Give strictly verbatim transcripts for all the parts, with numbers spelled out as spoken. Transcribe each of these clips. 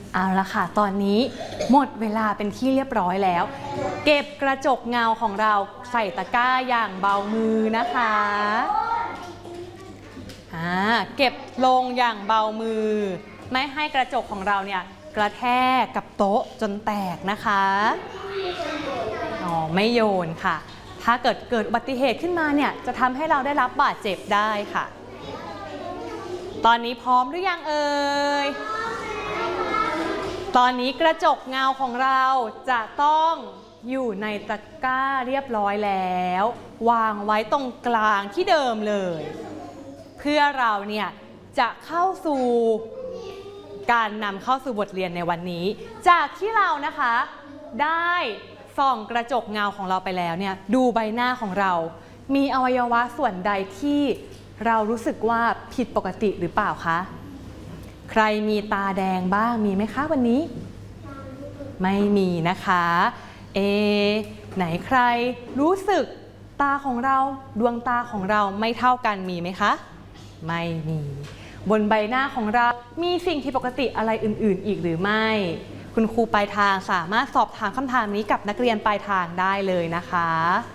เอาละค่ะตอนนี้หมดเวลาเป็นที่เรียบร้อยแล้วเก็บกระจกเงาของเราใส่ตะกร้าอย่างเบามือนะคะอ่าเก็บลงอย่างเบามือไม่ให้กระจกของเราเนี่ยกระแทกกับโต๊ะจนแตกนะคะอ๋อไม่โยนค่ะถ้าเกิดเกิดอุบัติเหตุขึ้นมาเนี่ยจะทำให้เราได้รับบาดเจ็บได้ค่ะตอนนี้พร้อมหรือยังเอ่ยตอนนี้กระจกเงาของเราจะต้องอยู่ในตะกร้าเรียบร้อยแล้ววางไว้ตรงกลางที่เดิมเลยเพื่อเราเนี่ยจะเข้าสู่การนำเข้าสู่บทเรียนในวันนี้จากที่เรานะคะได้ส่องกระจกเงาของเราไปแล้วเนี่ยดูใบหน้าของเรามีอวัยวะส่วนใดที่เรารู้สึกว่าผิดปกติหรือเปล่าคะใครมีตาแดงบ้างมีไหมคะวันนี้ไม่มีนะคะเอไหนใครรู้สึกตาของเราดวงตาของเราไม่เท่ากันมีไหมคะไม่มีบนใบหน้าของเรามีสิ่งที่ปกติอะไรอื่นๆอีกหรือไม่คุณครูปลายทางสามารถสอบถามคำถามนี้กับนักเรียนปลายทางได้เลยนะคะ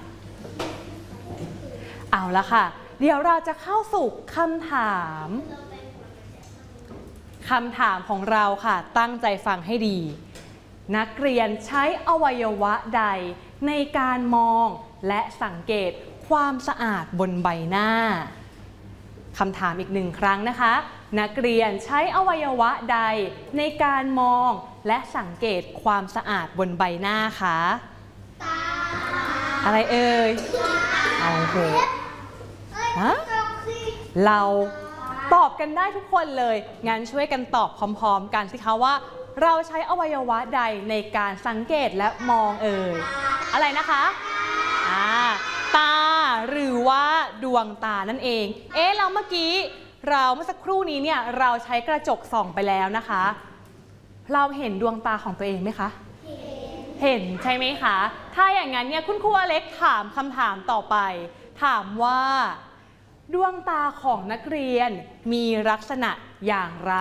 เอาละค่ะเดี๋ยวเราจะเข้าสู่คำถามคำถามของเราค่ะตั้งใจฟังให้ดีนักเรียนใช้อวัยวะใดในการมองและสังเกตความสะอาดบนใบหน้าคำถามอีกหนึ่งครั้งนะคะนักเรียนใช้อวัยวะใดในการมองและสังเกตความสะอาดบนใบหน้าคะอะไรเอ่ยเอาโหฮะเราตอบกันได้ทุกคนเลยงั้นช่วยกันตอบพร้อมๆกันสิคะว่าเราใช้อวัยวะใดในการสังเกตและมองเอ่ยอะไรนะคะอ่าตาหรือว่าดวงตานั่นเองเอ๊ะเราเมื่อกี้เราเมื่อสักครู่นี้เนี่ยเราใช้กระจกส่องไปแล้วนะคะเราเห็นดวงตาของตัวเองไหมคะเห็นใช่ไหมคะถ้าอย่างนั้นเนี่ยคุณครูอเล็กถามคำถามต่อไปถามว่าดวงตาของนักเรียนมีลักษณะอย่างไร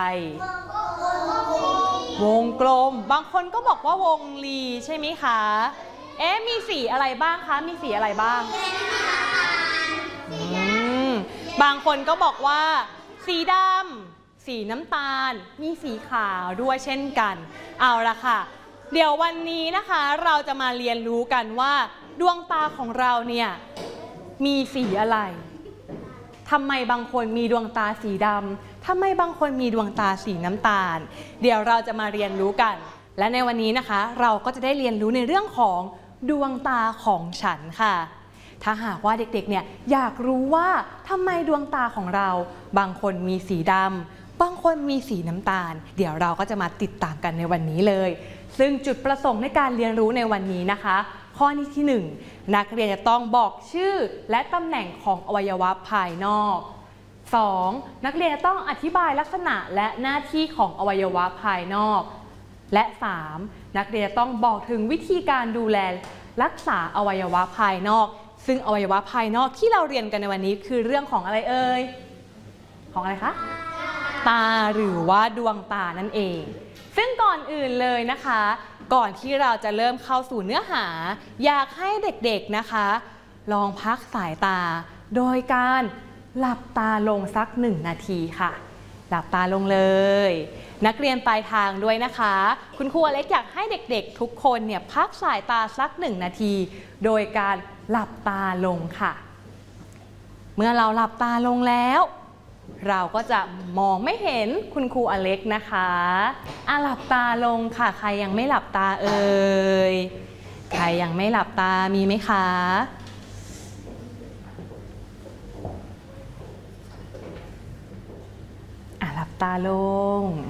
วงกลมบางคนก็บอกว่าวงรีใช่ไหมคะเอ๊ะมีสีอะไรบ้างคะมีสีอะไรบ้างอืมบางคนก็บอกว่าสีดำสีน้ำตาลมีสีขาวด้วยเช่นกันเอาละค่ะเดี๋ยววันนี้นะคะเราจะมาเรียนรู้กันว่าดวงตาของเราเนี่ยมีสีอะไรทำไมบางคนมีดวงตาสีดำทำไมบางคนมีดวงตาสีน้ำตาลเดี๋ยวเราจะมาเรียนรู้กันและในวันนี้นะคะเราก็จะได้เรียนรู้ในเรื่องของดวงตาของฉันค่ะถ้าหากว่าเด็กๆเนี่ยอยากรู้ว่าทำไมดวงตาของเราบางคนมีสีดำบางคนมีสีน้ำตาลเดี๋ยวเราก็จะมาติดตามกันในวันนี้เลยซึ่งจุดประสงค์ในการเรียนรู้ในวันนี้นะคะข้อนี้ที่หนึ่งนักเรียนจะต้องบอกชื่อและตำแหน่งของอวัยวะภายนอก สอง นักเรียนจะต้องอธิบายลักษณะและหน้าที่ของอวัยวะภายนอกและ สาม นักเรียนจะต้องบอกถึงวิธีการดูแลรักษาอวัยวะภายนอกซึ่งอวัยวะภายนอกที่เราเรียนกันในวันนี้คือเรื่องของอะไรเอ่ยของอะไรคะตาหรือว่าดวงตานั่นเองซึ่งก่อนอื่นเลยนะคะก่อนที่เราจะเริ่มเข้าสู่เนื้อหาอยากให้เด็กๆนะคะลองพักสายตาโดยการหลับตาลงสักหนึ่งนาทีค่ะหลับตาลงเลยนักเรียนปลายทางด้วยนะคะคุณครูอเล็กอยากให้เด็กๆทุกคนเนี่ยพักสายตาสักหนึ่งนาทีโดยการหลับตาลงค่ะเมื่อเราหลับตาลงแล้วเราก็จะมองไม่เห็นคุณครูอเล็กนะคะอ่ะหลับตาลงค่ะใครยังไม่หลับตาเอ่ยใครยังไม่หลับตามีไหมคะอ่ะหลับตาลง